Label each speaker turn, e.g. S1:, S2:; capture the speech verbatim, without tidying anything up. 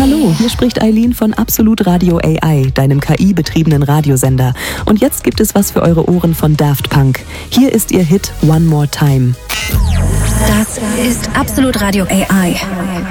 S1: Hallo, hier spricht Eileen von Absolut Radio A I, deinem K I-betriebenen Radiosender. Und jetzt gibt es was für eure Ohren von Daft Punk. Hier ist ihr Hit One More Time.
S2: Das ist Absolut Radio A I.